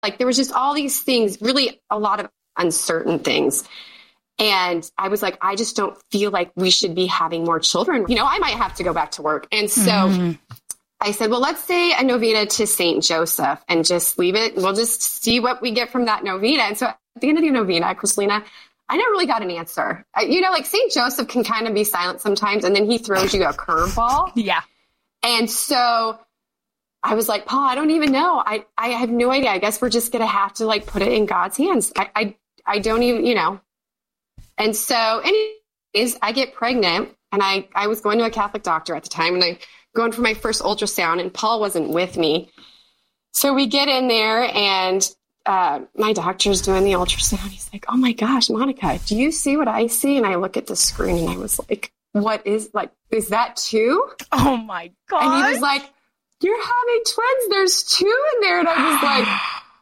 Like there was just all these things, really a lot of uncertain things. And I was like, I just don't feel like we should be having more children. You know, I might have to go back to work. And so I said, well, let's say a novena to St. Joseph and just leave it. And we'll just see what we get from that novena. And so at the end of the novena, Christina, I never really got an answer. You know, like St. Joseph can kind of be silent sometimes, and then he throws you a curveball. Yeah. And so I was like, Paul, I don't even know. I have no idea. I guess we're just going to have to like put it in God's hands. I don't even, you know. And so anyways, I get pregnant, and I was going to a Catholic doctor at the time, and I going for my first ultrasound, and Paul wasn't with me. So we get in there, and my doctor's doing the ultrasound. He's like, oh my gosh, Monica, do you see what I see? And I look at the screen, and I was like, is that two? Oh my God. And he was like, you're having twins. There's two in there. And I was like,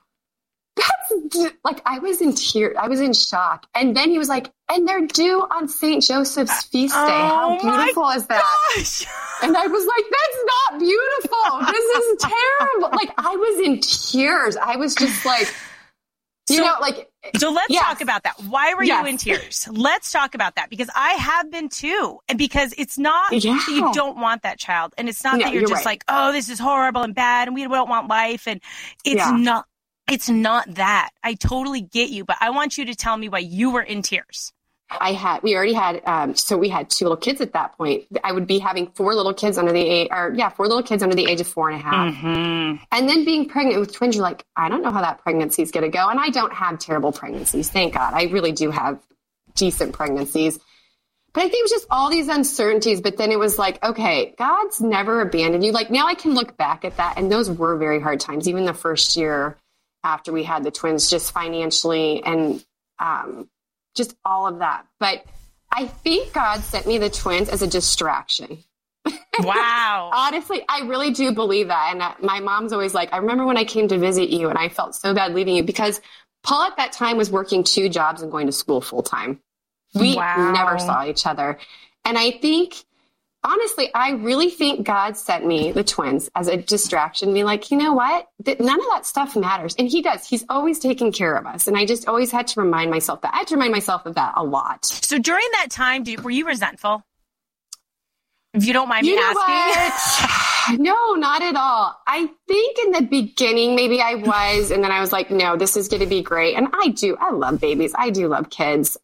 that's like, I was in tears. I was in shock. And then he was like, and they're due on St. Joseph's feast day. How beautiful is that? Gosh. And I was like, that's not beautiful. This is terrible. Like, I was in tears. I was just like, you know, like. So let's talk about that. Why were you in tears? Let's talk about that, because I have been too. And because it's not that you don't want that child. And it's not that you're just like, oh, this is horrible and bad and we don't want life. And it's not that. I totally get you. But I want you to tell me why you were in tears. We already had, so we had 2 little kids at that point. I would be having 4 little kids under the age, 4 little kids under the age of 4.5. Mm-hmm. And then being pregnant with twins, you're like, I don't know how that pregnancy is going to go. And I don't have terrible pregnancies. Thank God. I really do have decent pregnancies. But I think it was just all these uncertainties. But then it was like, okay, God's never abandoned you. Like now I can look back at that. And those were very hard times, even the first year after we had the twins, just financially and, just all of that. But I think God sent me the twins as a distraction. Wow. Honestly, I really do believe that. And my mom's always like, I remember when I came to visit you and I felt so bad leaving you, because Paul at that time was working 2 jobs and going to school full time. We never saw each other. And I think, honestly, I really think God sent me the twins as a distraction, be like, you know what? None of that stuff matters. And he does. He's always taken care of us. And I just always had to remind myself that. I had to remind myself of that a lot. So during that time, were you resentful? If you don't mind me asking. No, not at all. I think in the beginning, maybe I was. And then I was like, no, this is going to be great. And I love babies. I do love kids.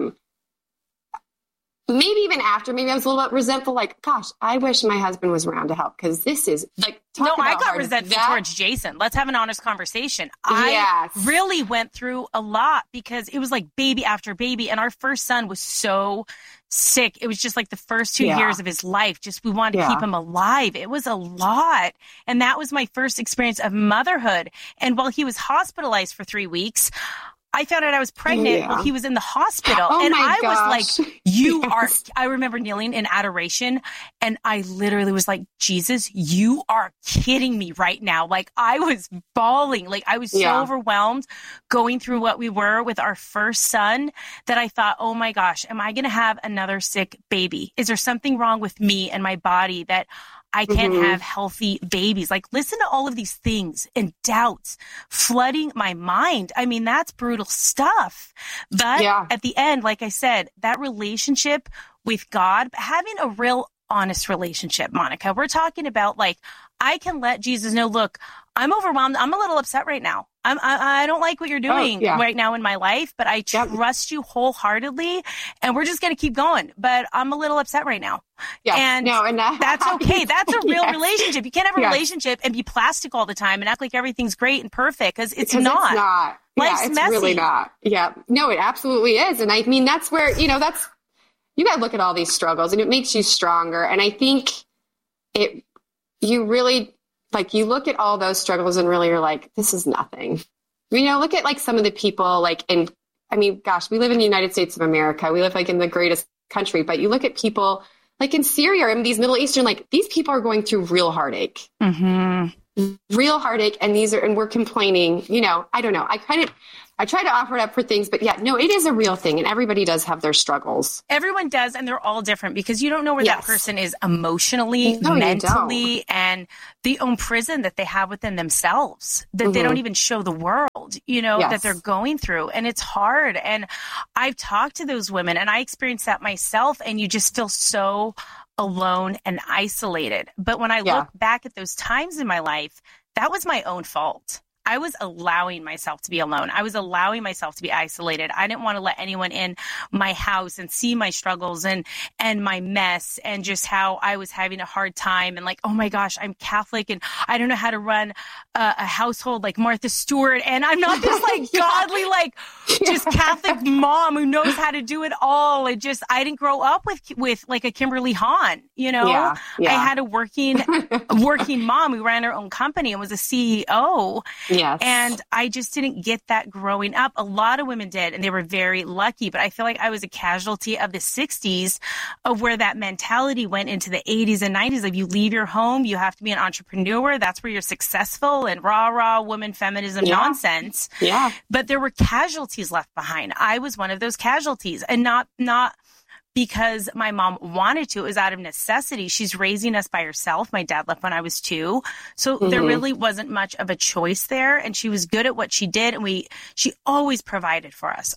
Maybe even after, maybe I was a little bit resentful, like, gosh, I wish my husband was around to help, because this is like, I got resentful towards Jason. Let's have an honest conversation. I really went through a lot, because it was like baby after baby. And our first son was so sick. It was just like the first 2 years of his life. Just, we wanted to keep him alive. It was a lot. And that was my first experience of motherhood. And while he was hospitalized for 3 weeks, I found out I was pregnant while he was in the hospital. And I was like, you are, I remember kneeling in adoration, and I literally was like, Jesus, you are kidding me right now. Like, I was bawling. Like, I was so overwhelmed going through what we were with our first son that I thought, oh my gosh, am I going to have another sick baby? Is there something wrong with me and my body that I can't have healthy babies? Like, listen to all of these things and doubts flooding my mind. I mean, that's brutal stuff. But at the end, like I said, that relationship with God, having a real honest relationship, Monica, we're talking about, like, I can let Jesus know, look, I'm overwhelmed. I'm a little upset right now. I don't like what you're doing right now in my life, but I trust you wholeheartedly, and we're just going to keep going. But I'm a little upset right now. And that's okay. That's a real relationship. You can't have a relationship and be plastic all the time and act like everything's great and perfect, because it's not. It's not. Life's it's messy. Really not. Yeah. No, it absolutely is. And I mean, that's where, you got to look at all these struggles, and it makes you stronger. And I think you really, like, you look at all those struggles and really you're like, this is nothing. Look at like some of the people, like, we live in the United States of America. We live like in the greatest country, but you look at people like in Syria or in these Middle Eastern, like, these people are going through real heartache. Mm-hmm. real heartache, and we're complaining, I don't know. I try to offer it up for things, but no, it is a real thing, and everybody does have their struggles. Everyone does, and they're all different because you don't know where that person is emotionally, mentally, and the own prison that they have within themselves that they don't even show the world, that they're going through. And it's hard. And I've talked to those women, and I experienced that myself, and you just feel so alone and isolated. But when I look back at those times in my life, that was my own fault. I was allowing myself to be alone. I was allowing myself to be isolated. I didn't want to let anyone in my house and see my struggles and my mess and just how I was having a hard time. And like, oh my gosh, I'm Catholic and I don't know how to run a household like Martha Stewart. And I'm not this like godly, like just Catholic mom who knows how to do it all. I didn't grow up with like a Kimberly Hahn, I had a working mom who ran her own company and was a CEO. Yes. And I just didn't get that growing up. A lot of women did, and they were very lucky. But I feel like I was a casualty of the 60s of where that mentality went into the 80s and 90s. Like, you leave your home, you have to be an entrepreneur. That's where you're successful, and rah, woman feminism nonsense. Yeah. But there were casualties left behind. I was one of those casualties, and not because my mom wanted to. It was out of necessity. She's raising us by herself. My dad left when I was 2. So there really wasn't much of a choice there. And she was good at what she did. And she always provided for us,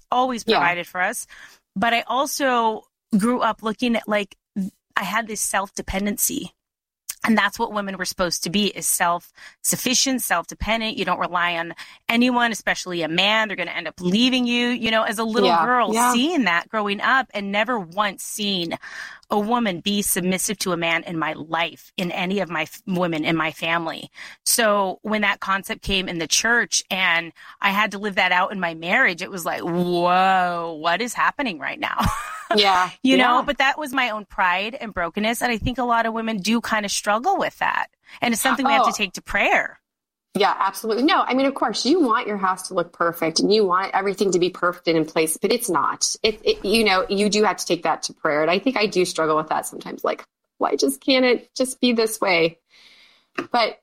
But I also grew up looking at, like, I had this self-dependency. And that's what women were supposed to be, is self-sufficient, self-dependent. You don't rely on anyone, especially a man. They're going to end up leaving you, as a little girl, seeing that growing up and never once seen a woman be submissive to a man in my life, in any of my women in my family. So when that concept came in the church and I had to live that out in my marriage, it was like, whoa, what is happening right now? You know, but that was my own pride and brokenness. And I think a lot of women do kind of struggle with that. And it's something we have to take to prayer. Yeah, absolutely. No, I mean, of course, you want your house to look perfect and you want everything to be perfect and in place, but it's not. You do have to take that to prayer. And I think I do struggle with that sometimes. Like, why can't it just be this way? But,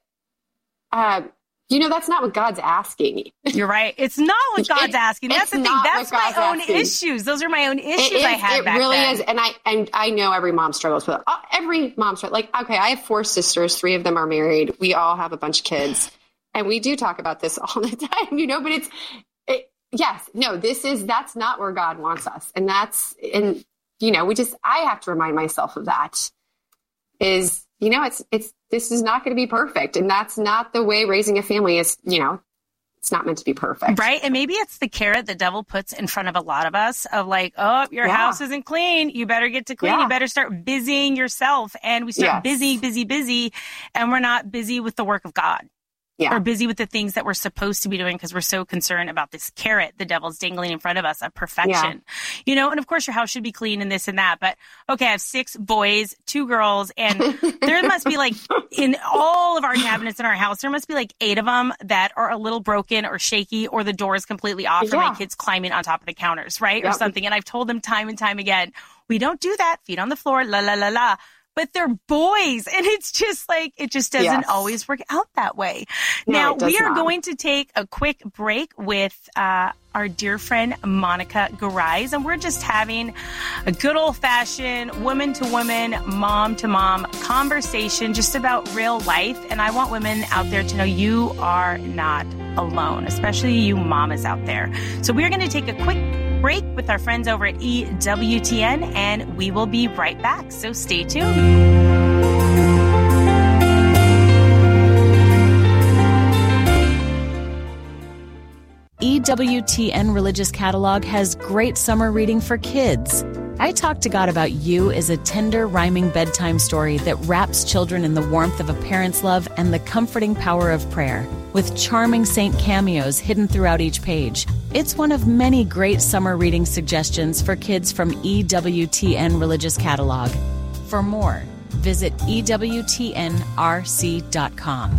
that's not what God's asking. You're right. It's not what God's asking. That's the thing. That's my own issues. Those are my own issues I had back then. It really is. And I know every mom struggles with it. Every mom struggles. Like, okay, I have 4 sisters. 3 of them are married. We all have a bunch of kids. And we do talk about this all the time, but that's not where God wants us. And I have to remind myself of that is, this is not going to be perfect. And that's not the way raising a family is, it's not meant to be perfect. Right. And maybe it's the carrot the devil puts in front of a lot of us of like, oh, your house isn't clean. You better get to clean. You better start busying yourself. And we start busy. And we're not busy with the work of God. Or busy with the things that we're supposed to be doing because we're so concerned about this carrot the devil's dangling in front of us of perfection. And of course your house should be clean and this and that. But okay, I have 6 boys, 2 girls, and there must be like in all of our cabinets in our house, there must be like 8 of them that are a little broken or shaky, or the door is completely off, or my kids climbing on top of the counters, right? Or something. And I've told them time and time again, we don't do that. Feet on the floor, la, la, la, la. But they're boys, and it's just like, it just doesn't always work out that way. Now, we are going to take a quick break with our dear friend, Monica Garais, and we're just having a good old-fashioned woman-to-woman, mom-to-mom conversation just about real life. And I want women out there to know you are not alone, especially you mamas out there. So we're going to take a quick break with our friends over at EWTN, and we will be right back. So stay tuned. EWTN Religious Catalog has great summer reading for kids. I Talk to God About You is a tender, rhyming bedtime story that wraps children in the warmth of a parent's love and the comforting power of prayer, with charming saint cameos hidden throughout each page. It's one of many great summer reading suggestions for kids from EWTN Religious Catalog. For more, visit EWTNRC.com.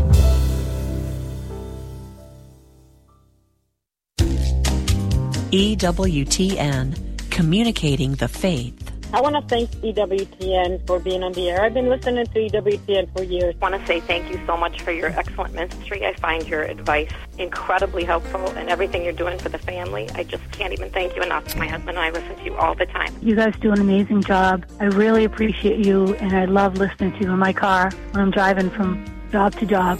EWTN, communicating the faith. I want to thank EWTN for being on the air. I've been listening to EWTN for years. I want to say thank you so much for your excellent ministry. I find your advice incredibly helpful and everything you're doing for the family. I just can't even thank you enough. My husband and I listen to you all the time. You guys do an amazing job. I really appreciate you, and I love listening to you in my car when I'm driving from job to job.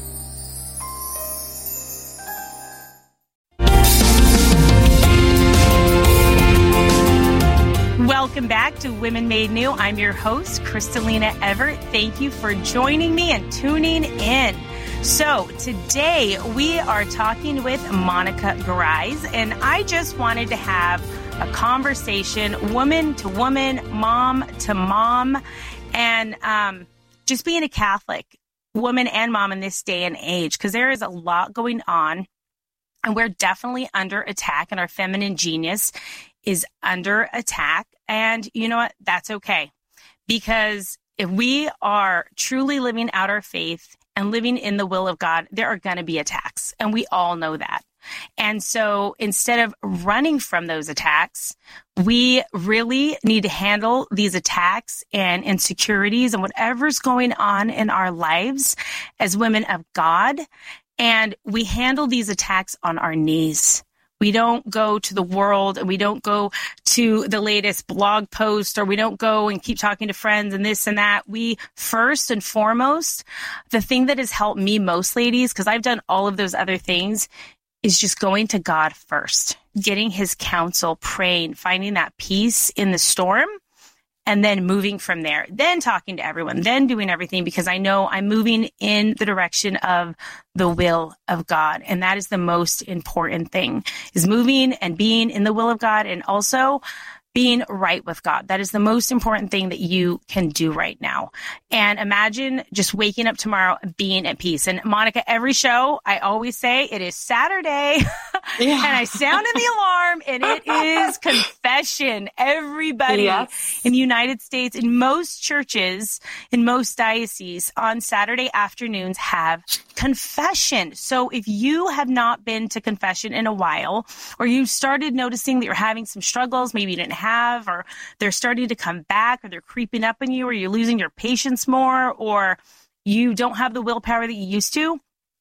Welcome back to Women Made New. I'm your host, Kristalina Everett. Thank you for joining me and tuning in. So today we are talking with Monica Grice, and I just wanted to have a conversation, woman to woman, mom to mom, and just being a Catholic woman and mom in this day and age, because there is a lot going on, and we're definitely under attack, and our feminine genius is under attack. And you know what? That's okay. Because if we are truly living out our faith and living in the will of God, there are going to be attacks. And we all know that. And so instead of running from those attacks, we really need to handle these attacks and insecurities and whatever's going on in our lives as women of God. And we handle these attacks on our knees. We don't go to the world, and we don't go to the latest blog post, or we don't go and keep talking to friends and this and that. We first and foremost, the thing that has helped me most, ladies, because I've done all of those other things, is just going to God first, getting his counsel, praying, finding that peace in the storm, and then moving from there, then talking to everyone, then doing everything, because I know I'm moving in the direction of the will of God. And that is the most important thing, is moving and being in the will of God, and also being right with God. That is the most important thing that you can do right now. And imagine just waking up tomorrow being at peace. And Monica, every show, I always say it is Saturday and I sound in the alarm, and it is confession. Everybody in the United States, in most churches, in most dioceses, on Saturday afternoons have confession. So if you have not been to confession in a while, or you started noticing that you're having some struggles, maybe you didn't have, or they're starting to come back, or they're creeping up on you, or you're losing your patience more, or you don't have the willpower that you used to,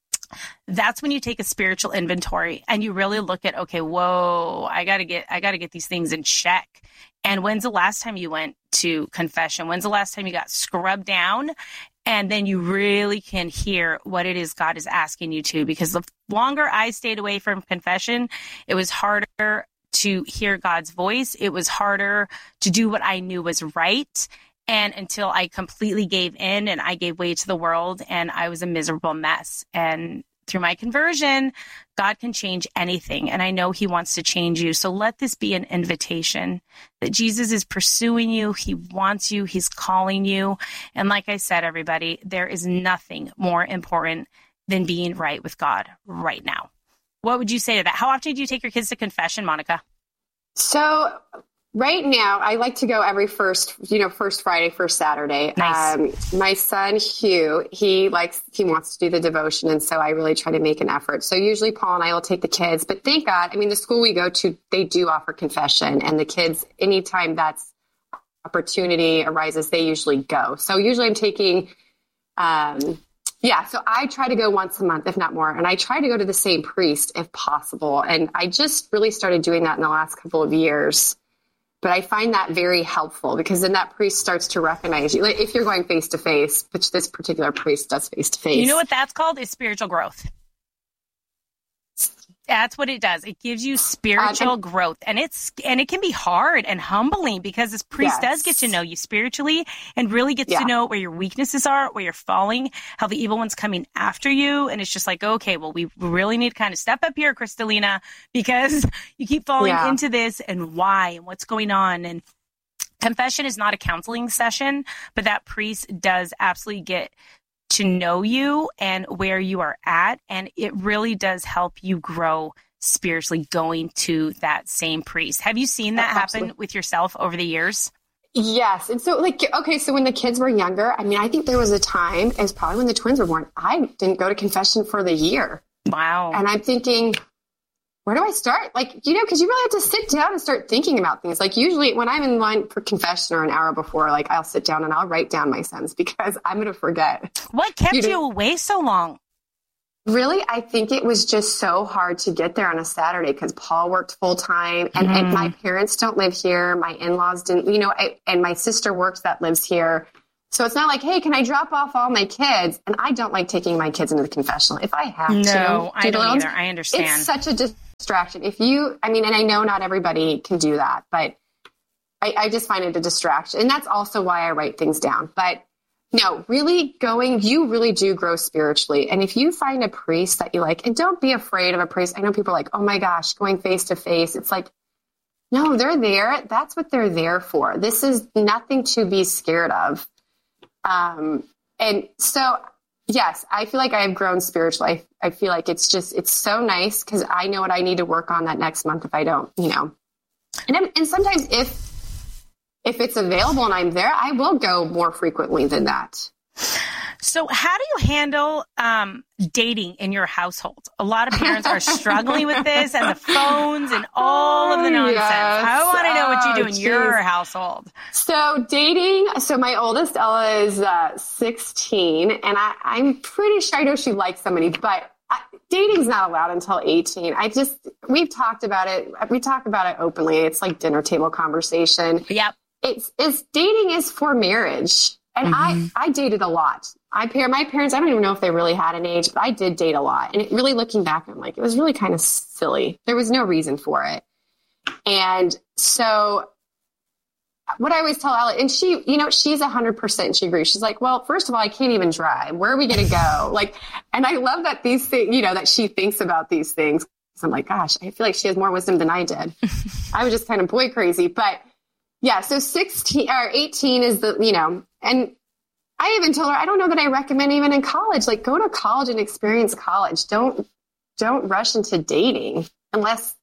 that's when you take a spiritual inventory and you really look at, okay, whoa, I gotta get these things in check. And when's the last time you went to confession? When's the last time you got scrubbed down? And then you really can hear what it is God is asking you to, because the longer I stayed away from confession, it was harder to hear God's voice. It was harder to do what I knew was right. And until I completely gave in and I gave way to the world, and I was a miserable mess. And through my conversion, God can change anything. And I know he wants to change you. So let this be an invitation that Jesus is pursuing you. He wants you. He's calling you. And like I said, everybody, there is nothing more important than being right with God right now. What would you say to that? How often do you take your kids to confession, Monica? So right now, I like to go every first Friday, first Saturday. Nice. My son, Hugh, he wants to do the devotion. And so I really try to make an effort. So usually Paul and I will take the kids, but thank God, the school we go to, they do offer confession, and the kids, anytime that's opportunity arises, they usually go. So usually I'm taking, so I try to go once a month, if not more. And I try to go to the same priest if possible. And I just really started doing that in the last couple of years. But I find that very helpful, because then that priest starts to recognize you. Like if you're going face to face, which this particular priest does face to face. You know what that's called? Is spiritual growth. That's what it does. It gives you spiritual growth, and it can be hard and humbling, because this priest does get to know you spiritually and really gets to know where your weaknesses are, where you're falling, how the evil one's coming after you. And it's just like, okay, well, we really need to kind of step up here, Kristalina, because you keep falling into this, and why, and what's going on. And confession is not a counseling session, but that priest does absolutely get to know you and where you are at. And it really does help you grow spiritually going to that same priest. Have you seen that happen with yourself over the years? Yes. And so so when the kids were younger, I think there was a time, it was probably when the twins were born, I didn't go to confession for the year. Wow. And I'm thinking, where do I start? Like, you know, because you really have to sit down and start thinking about things. Like usually when I'm in line for confession or an hour before, like I'll sit down and I'll write down my sins because I'm going to forget. What kept you away so long? Really, I think it was just so hard to get there on a Saturday because Paul worked full time and my parents don't live here. My in-laws didn't, you know, and my sister works that lives here. So it's not like, hey, can I drop off all my kids? And I don't like taking my kids into the confessional. If I have to. No, I don't either. I understand. It's such a distraction. And I know not everybody can do that, but I just find it a distraction. And that's also why I write things down. But no, really you really do grow spiritually. And if you find a priest that you like, and don't be afraid of a priest. I know people are like, oh my gosh, going face to face. It's like, no, they're there. That's what they're there for. This is nothing to be scared of. And so, yes, I feel like I have grown spiritually. I feel like it's so nice because I know what I need to work on that next month if I don't, you know. And sometimes if it's available and I'm there, I will go more frequently than that. So how do you handle dating in your household? A lot of parents are struggling with this and the phones and all of the nonsense. Yes. I want to know what you do in your household. So dating, my oldest Ella is 16 and I'm pretty sure I know she likes somebody, but dating's not allowed until 18. We've talked about it. We talk about it openly. It's like dinner table conversation. Yep. It's dating is for marriage. And I dated a lot. My parents, I don't even know if they really had an age, but I did date a lot. And really looking back, I'm like, it was really kind of silly. There was no reason for it. And so what I always tell Ella, and she, you know, she's 100%, she agrees. She's like, well, first of all, I can't even drive. Where are we going to go? Like, and I love that these things, you know, that she thinks about these things. So I'm like, gosh, I feel like she has more wisdom than I did. I was just kind of boy crazy, but yeah, so 16 or 18 is the, you know, and I even told her, I don't know that I recommend even in college, like go to college and experience college. Don't rush into dating unless,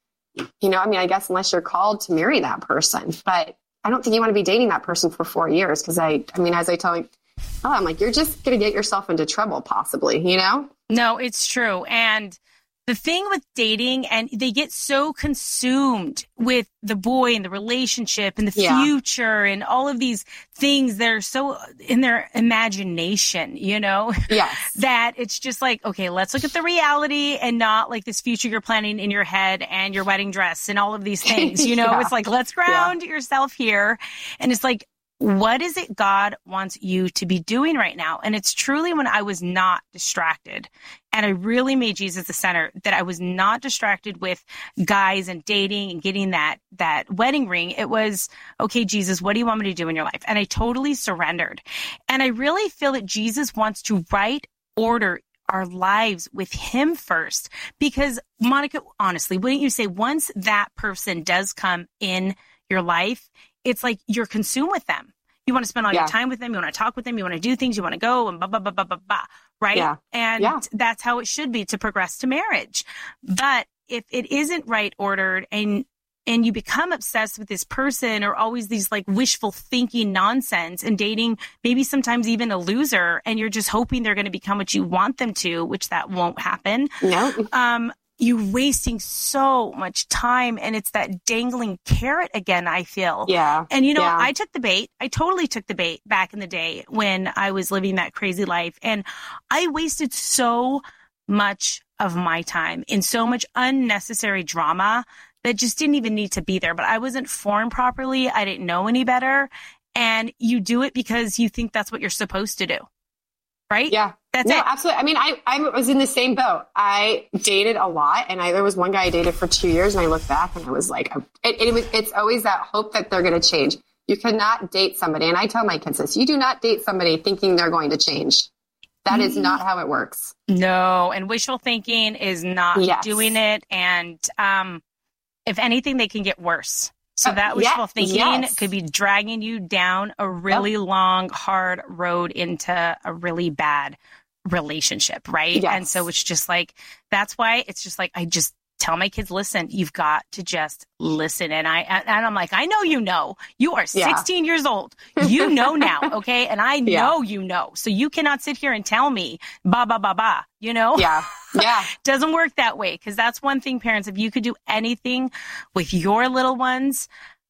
you know, I mean, I guess unless you're called to marry that person, but I don't think you want to be dating that person for 4 years. Cause I mean, as I tell you, I'm like, you're just going to get yourself into trouble possibly, you know? No, it's true. And the thing with dating, and they get so consumed with the boy and the relationship and the future and all of these things that are so in their imagination, you know, that it's just like, okay, let's look at the reality and not like this future you're planning in your head and your wedding dress and all of these things, you know, it's like, let's ground yourself here. And it's like, what is it God wants you to be doing right now? And it's truly when I was not distracted and I really made Jesus the center, that I was not distracted with guys and dating and getting that wedding ring. It was, okay, Jesus, what do you want me to do in your life? And I totally surrendered. And I really feel that Jesus wants to order our lives with him first, because Monica, honestly, wouldn't you say once that person does come in your life, it's like you're consumed with them. You want to spend all your time with them. You want to talk with them. You want to do things. You want to go and blah, blah, blah, blah, blah, blah. Right. Yeah. And that's how it should be to progress to marriage. But if it isn't right ordered and you become obsessed with this person or always these like wishful thinking nonsense and dating, maybe sometimes even a loser, and you're just hoping they're going to become what you want them to, which that won't happen. No. You're wasting so much time, and it's that dangling carrot again, I feel. Yeah. And, you know, I took the bait. I totally took the bait back in the day when I was living that crazy life. And I wasted so much of my time in so much unnecessary drama that just didn't even need to be there. But I wasn't formed properly. I didn't know any better. And you do it because you think that's what you're supposed to do. Right? Yeah. That's it. Absolutely. I mean, I was in the same boat. I dated a lot, and there was one guy I dated for 2 years, and I look back and I was like, it's always that hope that they're going to change. You cannot date somebody. And I tell my kids this, you do not date somebody thinking they're going to change. That is not how it works. No. And wishful thinking is not doing it. And, if anything, they can get worse. So that wishful thinking could be dragging you down a really long, hard road into a really bad relationship, right? Yes. And so it's just like, that's why it's just like, I just tell my kids, listen, you've got to just listen. And I'm like, I know you are 16 years old. You know now, okay? And I know you know. So you cannot sit here and tell me, ba, ba, ba, ba, you know? Yeah. Doesn't work that way, because that's one thing, parents, if you could do anything with your little ones,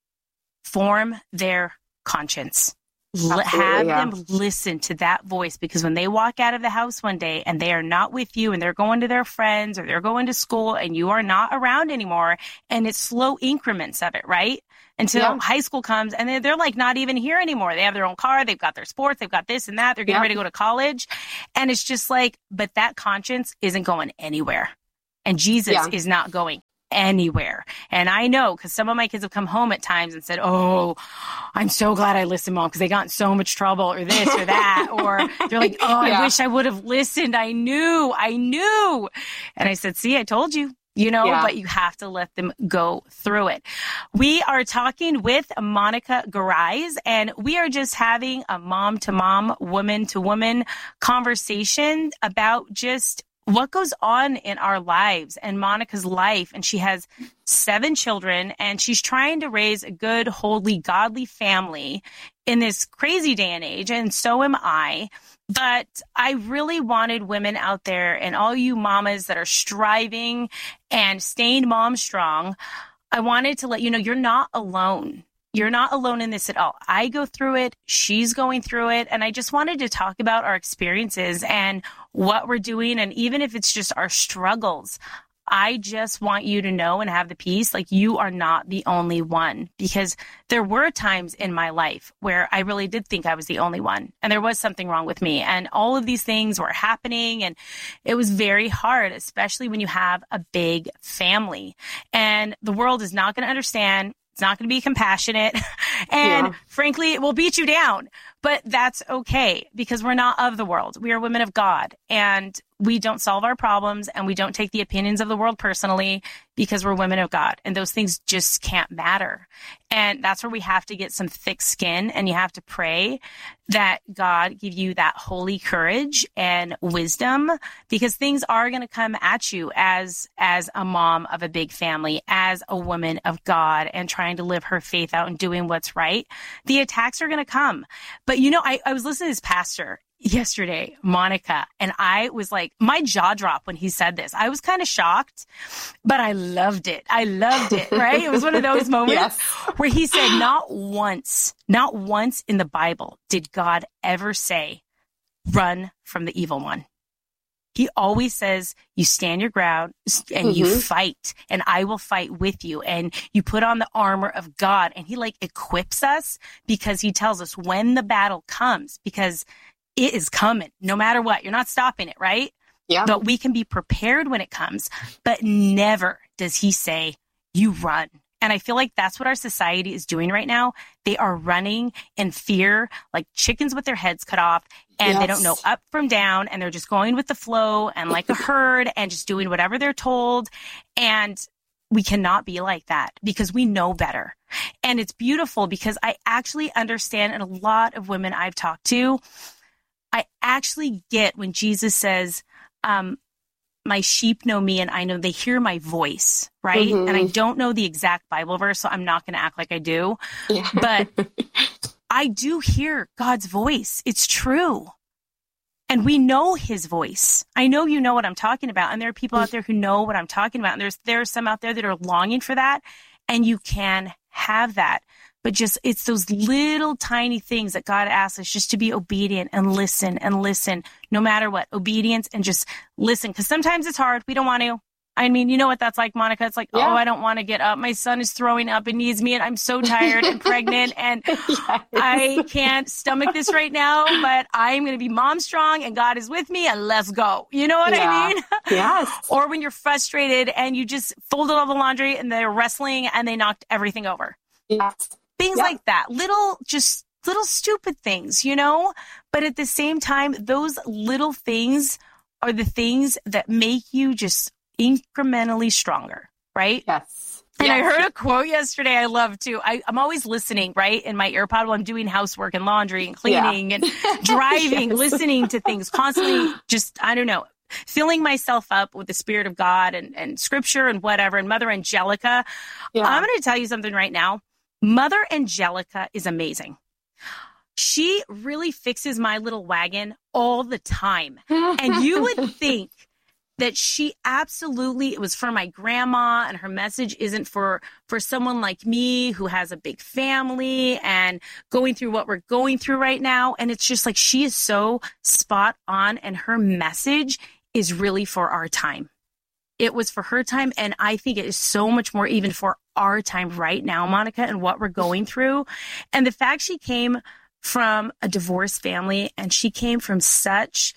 form their conscience. Have them listen to that voice, because when they walk out of the house one day and they are not with you and they're going to their friends or they're going to school and you are not around anymore, and it's slow increments of it, right? Until high school comes and they're like not even here anymore. They have their own car. They've got their sports. They've got this and that. They're getting ready to go to college. And it's just like, but that conscience isn't going anywhere. And Jesus is not going anywhere. And I know, because some of my kids have come home at times and said, oh, I'm so glad I listened, Mom, because they got in so much trouble or this or that. Or they're like, oh, I wish I would have listened. I knew. And I said, see, I told you. You know, but you have to let them go through it. We are talking with Monica Garais, and we are just having a mom-to-mom, woman-to-woman conversation about just what goes on in our lives and Monica's life. And she has 7 children, and she's trying to raise a good, holy, godly family in this crazy day and age. And so am I. But I really wanted women out there, and all you mamas that are striving and staying mom strong, I wanted to let you know you're not alone. You're not alone in this at all. I go through it. She's going through it. And I just wanted to talk about our experiences and what we're doing. And even if it's just our struggles, I just want you to know and have the peace, like you are not the only one, because there were times in my life where I really did think I was the only one, and there was something wrong with me, and all of these things were happening, and it was very hard, especially when you have a big family, and the world is not going to understand. It's not going to be compassionate, and frankly, it will beat you down. But that's okay, because we're not of the world. We are women of God, and we don't solve our problems, and we don't take the opinions of the world personally, because we're women of God, and those things just can't matter. And that's where we have to get some thick skin, and you have to pray that God give you that holy courage and wisdom, because things are going to come at you as a mom of a big family, as a woman of God, and trying to live her faith out and doing what's right. The attacks are going to come. But you know, I was listening to this pastor yesterday, Monica, and I was like, my jaw dropped when he said this. I was kind of shocked, but I loved it, right? It was one of those moments where he said, not once in the Bible did God ever say, run from the evil one. He always says, you stand your ground and you fight, and I will fight with you. And you put on the armor of God, and he like equips us, because he tells us when the battle comes, because it is coming no matter what. You're not stopping it, right? Yeah. But we can be prepared when it comes, but never does he say, you run. And I feel like that's what our society is doing right now. They are running in fear, like chickens with their heads cut off, and they don't know up from down, and they're just going with the flow and like a herd and just doing whatever they're told. And we cannot be like that, because we know better. And it's beautiful, because I actually understand, and a lot of women I've talked to, I actually get when Jesus says, my sheep know me and I know they hear my voice, right? And I don't know the exact Bible verse, so I'm not going to act like I do. Yeah. But I do hear God's voice. It's true. And we know his voice. I know you know what I'm talking about. And there are people out there who know what I'm talking about. And there are some out there that are longing for that. And you can have that. But just, it's those little tiny things that God asks us just to be obedient and listen, no matter what. Obedience and just listen. Because sometimes it's hard. We don't want to. I mean, you know what that's like, Monica? It's like, oh, I don't want to get up. My son is throwing up and needs me, and I'm so tired and pregnant, and I can't stomach this right now, but I'm going to be mom strong, and God is with me, and let's go. You know what I mean? Yes. Or when you're frustrated and you just folded all the laundry and they're wrestling and they knocked everything over. Yes. Things like that. Little stupid things, you know? But at the same time, those little things are the things that make you just incrementally stronger, right? Yes. And I heard a quote yesterday I love too. I'm always listening, right, in my AirPod while I'm doing housework and laundry and cleaning and driving, listening to things constantly. Just, I don't know, filling myself up with the Spirit of God and scripture and whatever, and Mother Angelica. Yeah. I'm going to tell you something right now. Mother Angelica is amazing. She really fixes my little wagon all the time. And you would think that she absolutely, it was for my grandma, and her message isn't for someone like me who has a big family and going through what we're going through right now. And it's just like, she is so spot on, and her message is really for our time. It was for her time. And I think it is so much more even for our time right now, Monica, and what we're going through. And the fact she came from a divorced family, and she came from such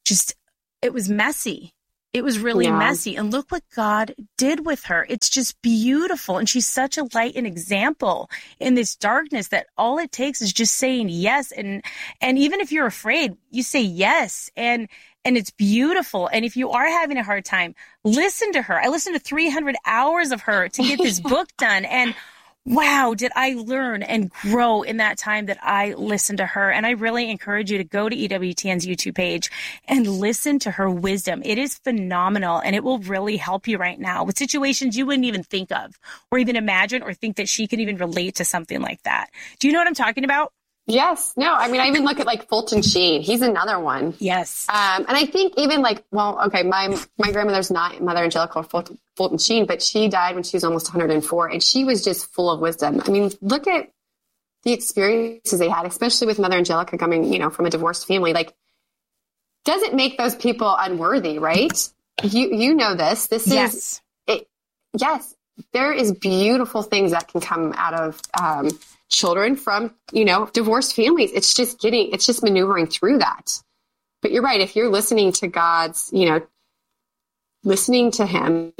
it was messy. It was really messy. And look what God did with her. It's just beautiful. And she's such a light and example in this darkness, that all it takes is just saying yes. And even if you're afraid, you say yes. And it's beautiful. And if you are having a hard time, listen to her. I listened to 300 hours of her to get this book done. And wow, did I learn and grow in that time that I listened to her. And I really encourage you to go to EWTN's YouTube page and listen to her wisdom. It is phenomenal, and it will really help you right now with situations you wouldn't even think of or even imagine or think that she could even relate to something like that. Do you know what I'm talking about? Yes. No, I mean, I even look at like Fulton Sheen. He's another one. Yes. And I think even like, well, okay, my grandmother's not Mother Angelica Fulton Sheen, but she died when she was almost 104, and she was just full of wisdom. I mean, look at the experiences they had, especially with Mother Angelica coming, from a divorced family. Like, doesn't make those people unworthy, right? You know this. This is it. Yes, there is beautiful things that can come out of children from, divorced families. It's just maneuvering through that. But you're right. If you're listening to God's, listening to him,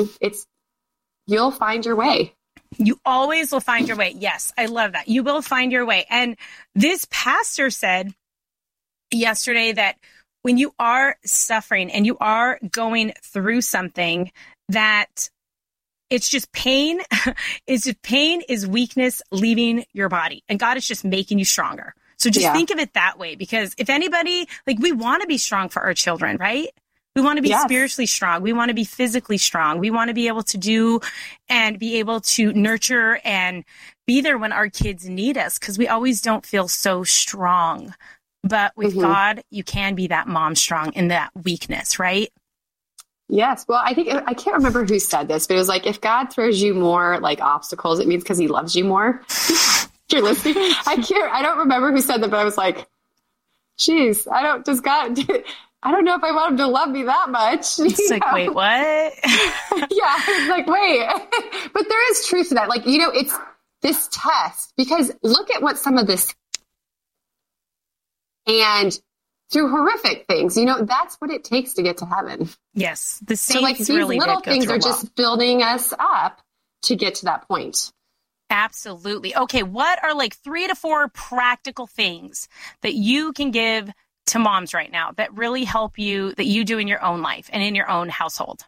you'll find your way. You always will find your way. Yes. I love that. You will find your way. And this pastor said yesterday that when you are suffering and you are going through something, that it's just pain. Pain is weakness leaving your body, and God is just making you stronger. So just think of it that way, because if anybody, we want to be strong for our children, right? We want to be spiritually strong. We want to be physically strong. We want to be able to do and be able to nurture and be there when our kids need us, because we always don't feel so strong. But with God, you can be that mom strong in that weakness, right? Yes. Well, I can't remember who said this, but it was like, if God throws you more obstacles, it means because he loves you more. You're listening. I don't remember who said that, but I was like, geez, I don't know if I want him to love me that much. It's like, wait, what? Yeah. It's like, wait, but there is truth to that. It's this test, because look at what some of this, and through horrific things, that's what it takes to get to heaven. Yes. The saints these really little things are well. just building us up to get to that point. Absolutely. Okay. What are 3 to 4 practical things that you can give to moms right now that really help you, that you do in your own life and in your own household?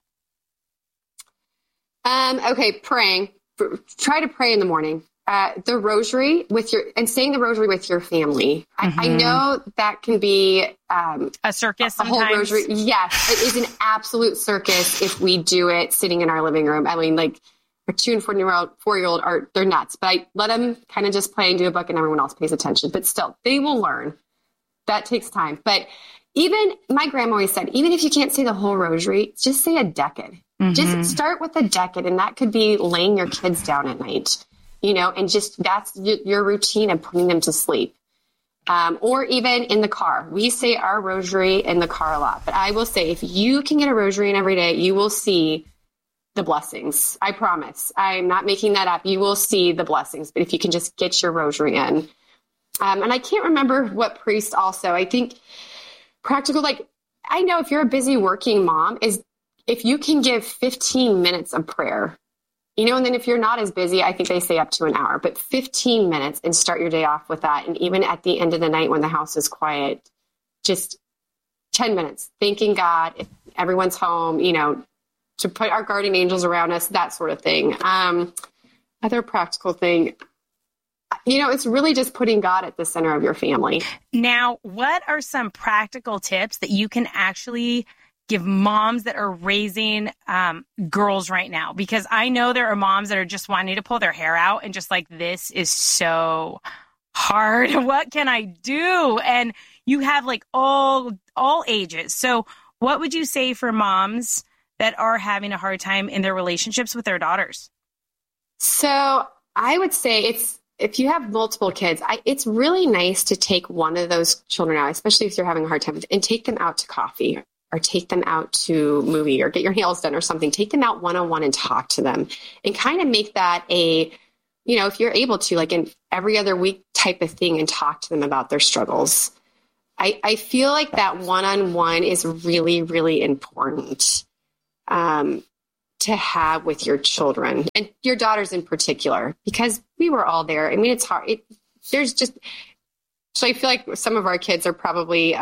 Okay. Praying. Try to pray in the morning. The rosary and saying the rosary with your family. I know that can be a circus. A whole rosary. Yes, it is an absolute circus if we do it sitting in our living room. I mean, our 2 and 4-year-old they're nuts, but I let them kind of just play and do a book, and everyone else pays attention. But still, they will learn. That takes time. But even my grandma always said, even if you can't say the whole rosary, just say a decade. Just start with a decade, and that could be laying your kids down at night. And just that's your routine of putting them to sleep. Or even in the car. We say our rosary in the car a lot. But I will say, if you can get a rosary in every day, you will see the blessings. I promise. I'm not making that up. You will see the blessings. But if you can just get your rosary in. And I can't remember what priest also. I think practical, I know if you're a busy working mom, is if you can give 15 minutes of prayer. And then if you're not as busy, I think they say up to an hour, but 15 minutes, and start your day off with that. And even at the end of the night when the house is quiet, just 10 minutes, thanking God, if everyone's home, to put our guardian angels around us, that sort of thing. Other practical thing, it's really just putting God at the center of your family. Now, what are some practical tips that you can actually give moms that are raising girls right now? Because I know there are moms that are just wanting to pull their hair out and just like, this is so hard. What can I do? And you have like all ages. So what would you say for moms that are having a hard time in their relationships with their daughters? So I would say if you have multiple kids, it's really nice to take one of those children out, especially if you're having a hard time, and take them out to coffee or take them out to a movie or get your nails done or something. Take them out one-on-one and talk to them and kind of make that if you're able to, like an every other week type of thing, and talk to them about their struggles. I feel like that one-on-one is really, really important to have with your children and your daughters in particular, because we were all there. I mean, it's hard. So I feel like some of our kids are probably,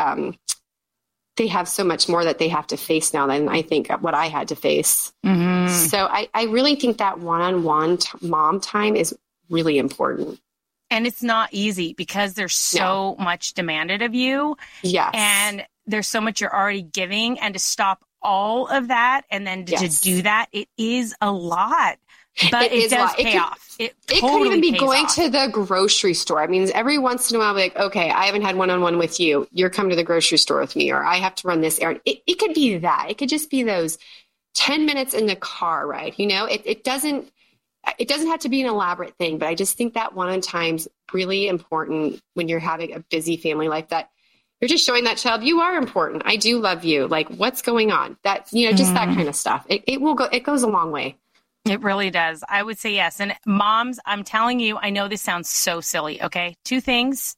they have so much more that they have to face now than I think what I had to face. Mm-hmm. So I really think that one-on-one mom time is really important. And it's not easy because there's so much demanded of you. Yes. And there's so much you're already giving, and to stop all of that and then to do that, it is a lot. But it does pay off. It could even be going to the grocery store. I mean, every once in a while, like, okay, I haven't had one-on-one with you. You're coming to the grocery store with me, or I have to run this errand. It could be that. It could just be those 10 minutes in the car ride. It doesn't have to be an elaborate thing, but I just think that one-on time's really important when you're having a busy family life, that you're just showing that child you are important. I do love you. Like, what's going on? That, just that kind of stuff. It goes a long way. It really does. I would say yes. And moms, I'm telling you, I know this sounds so silly. Okay. Two things.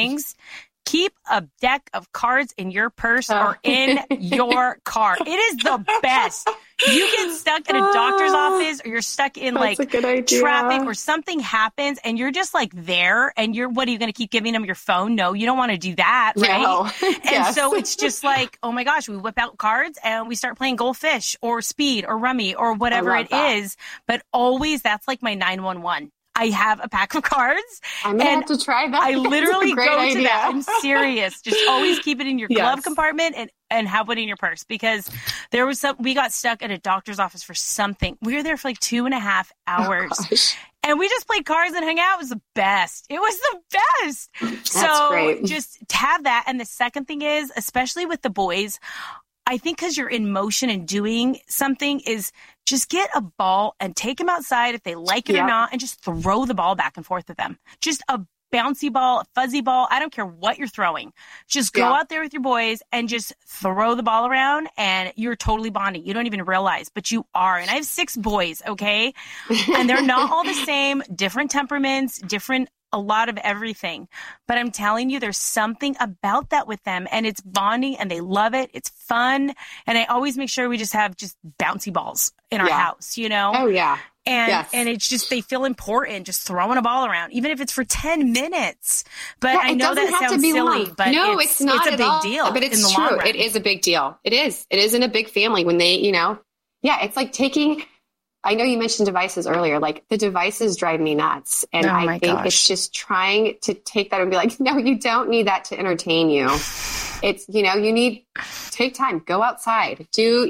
Keep a deck of cards in your purse or in your car. It is the best. You get stuck in a doctor's office, or you're stuck in traffic, or something happens and you're just like there, and what are you going to keep giving them your phone? No, you don't want to do that. Right. No. And so it's just like, oh my gosh, we whip out cards and we start playing Goldfish or Speed or Rummy or whatever it is. But always, that's like my 911. I have a pack of cards. I'm going to have to try that. I literally go to that. I'm serious. Just always keep it in your glove compartment and have it in your purse, because we got stuck at a doctor's office for something. We were there for like 2.5 hours. And we just played cards and hung out. It was the best. It was the best. That's great. Just have that. And the second thing is, especially with the boys, I think because you're in motion and doing something, is just get a ball and take them outside if they like it or not, and just throw the ball back and forth with them. Just a bouncy ball, a fuzzy ball. I don't care what you're throwing. Just go out there with your boys and just throw the ball around, and you're totally bonding. You don't even realize, but you are. And I have 6 boys, okay? And they're not all the same, different temperaments, a lot of everything. But I'm telling you, there's something about that with them, and it's bonding, and they love it. It's fun. And I always make sure we just have bouncy balls in our house, Oh, yeah. And it's just, they feel important, just throwing a ball around, even if it's for 10 minutes. But I know that sounds silly, long. but no, it's not it's a big deal. But it's in the true. long run. It is a big deal. It is in a big family when they, it's like taking, I know you mentioned devices earlier, like the devices drive me nuts. And I think it's just trying to take that and be like, no, you don't need that to entertain you. It's, you take time, go outside,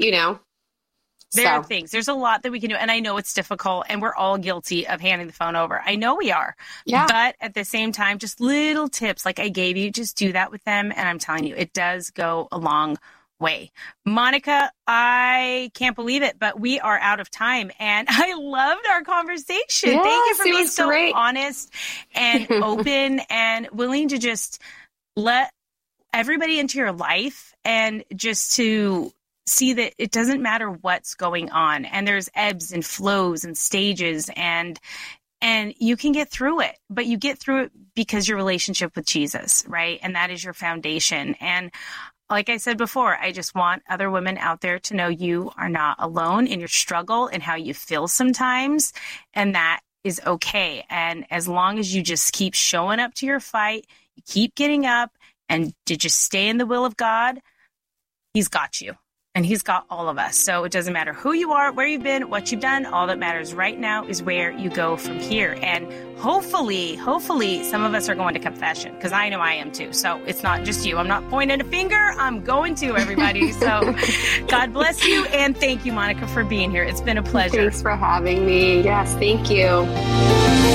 There are things. There's a lot that we can do. And I know it's difficult, and we're all guilty of handing the phone over. I know we are. Yeah. But at the same time, just little tips like I gave you, just do that with them. And I'm telling you, it does go a long way. Monica, I can't believe it, but we are out of time, and I loved our conversation. Yes, thank you for being so great. Honest and open and willing to just let everybody into your life, and just to see that it doesn't matter what's going on, and there's ebbs and flows and stages, and you can get through it, but you get through it because your relationship with Jesus, right? And that is your foundation. And like I said before, I just want other women out there to know you are not alone in your struggle and how you feel sometimes, and that is okay. And as long as you just keep showing up to your fight, you keep getting up, and to just stay in the will of God, He's got you. And he's got all of us. So it doesn't matter who you are, where you've been, what you've done. All that matters right now is where you go from here. And hopefully some of us are going to confession, because I know I am too. So it's not just you. I'm not pointing a finger. I'm going to, everybody. So God bless you. And thank you, Monica, for being here. It's been a pleasure. Thanks for having me. Yes, thank you.